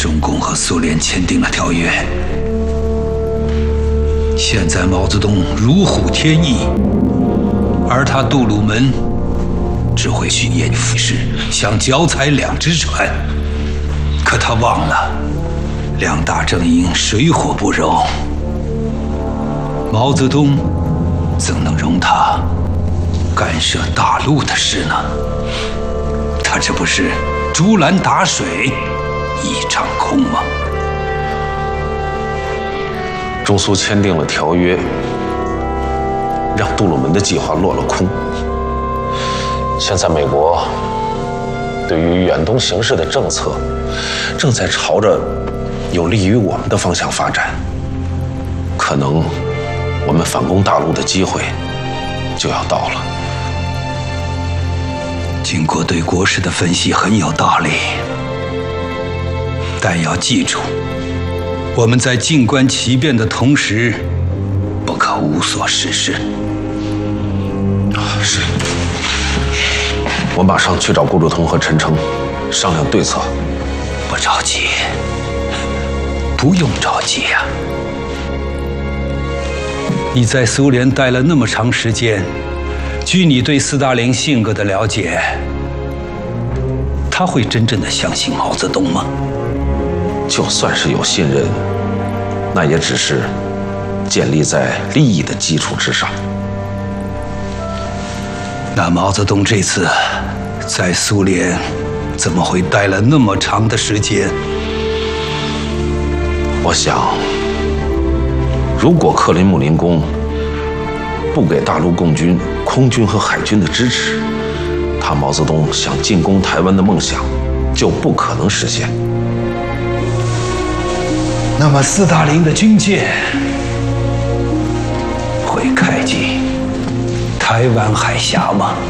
中共和苏联签订了条约，现在毛泽东如虎添翼，而他杜鲁门只会虚言浮世，想脚踩两只船。可他忘了，两大阵营水火不容，毛泽东怎能容他干涉大陆的事呢？他这不是竹篮打水一场空吗？ 中苏签订了条约，让杜鲁门的计划落了空。现在美国对于远东形势的政策，正在朝着有利于我们的方向发展，可能我们反攻大陆的机会就要到了。 经过对国事的分析很有道理，但要记住，我们在静观其变的同时，不可无所事事。 是，我马上去找顾祝同和陈诚商量对策。 不着急，不用着急呀。你在苏联待了那么长时间，据你对斯大林性格的了解，他会真正的相信毛泽东吗？ 就算是有信任，那也只是建立在利益的基础之上。 那毛泽东这次在苏联怎么会待了那么长的时间？ 我想，如果克林姆林宫不给大陆共军空军和海军的支持，他毛泽东想进攻台湾的梦想就不可能实现。 那么斯大林的军舰会开进台湾海峡吗？